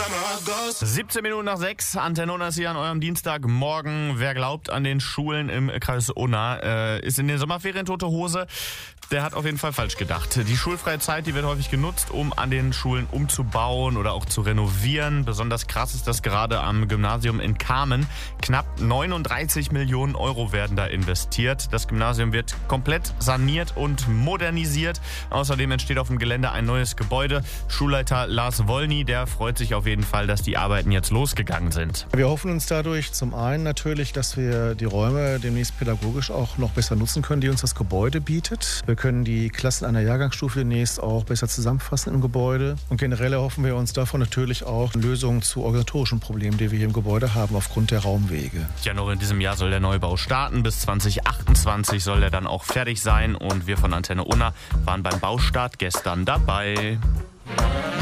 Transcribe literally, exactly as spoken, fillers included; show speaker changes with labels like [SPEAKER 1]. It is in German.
[SPEAKER 1] siebzehn Minuten nach sechs, Antenne Unna ist hier an eurem Dienstagmorgen. Wer glaubt an den Schulen im Kreis Unna, äh, ist in den Sommerferien tote Hose. Der hat auf jeden Fall falsch gedacht. Die schulfreie Zeit, die wird häufig genutzt, um an den Schulen umzubauen oder auch zu renovieren. Besonders krass ist das gerade am Gymnasium in Kamen. Knapp neununddreißig Millionen Euro werden da investiert. Das Gymnasium wird komplett saniert und modernisiert. Außerdem entsteht auf dem Gelände ein neues Gebäude. Schulleiter Lars Wollny, der freut sich auf jeden Fall, dass die Arbeiten jetzt losgegangen sind.
[SPEAKER 2] Wir hoffen uns dadurch zum einen natürlich, dass wir die Räume demnächst pädagogisch auch noch besser nutzen können, die uns das Gebäude bietet. Wir können die Klassen einer Jahrgangsstufe demnächst auch besser zusammenfassen im Gebäude. Und generell erhoffen wir uns davon natürlich auch Lösungen zu organisatorischen Problemen, die wir hier im Gebäude haben aufgrund der Raumwege.
[SPEAKER 1] Ja, noch in diesem Jahr soll der Neubau starten. Bis zwanzig achtundzwanzig soll er dann auch fertig sein. Und wir von Antenne Unna waren beim Baustart gestern dabei.